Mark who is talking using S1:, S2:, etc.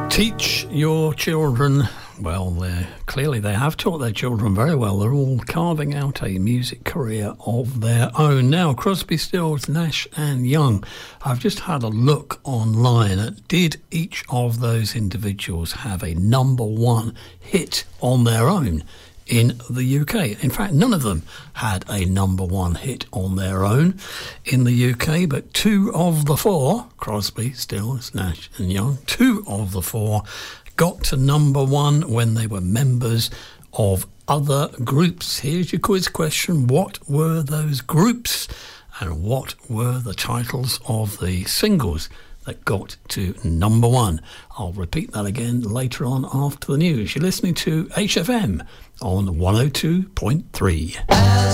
S1: Teach your children, well, clearly they have taught their children very well. They're all carving out a music career of their own. Now, Crosby, Stills, Nash and Young. I've just had a look online at did each of those individuals have a number one hit on their own in the UK. In fact, none of them had a number one hit on their own in the UK, but two of the four, Crosby, Stills, Nash and Young, two of the four got to number one when they were members of other groups. Here's your quiz question. What were those groups and what were the titles of the singles that got to number one? I'll repeat that again later on after the news. You're listening to HFM on 102.3.